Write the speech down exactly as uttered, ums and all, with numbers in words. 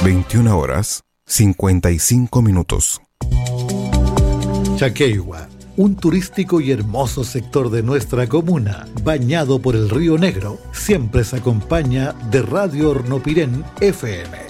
veintiuna horas cincuenta y cinco minutos. Chaqueigua, un turístico y hermoso sector de nuestra comuna, bañado por el río Negro, siempre se acompaña de Radio Hornopirén F M.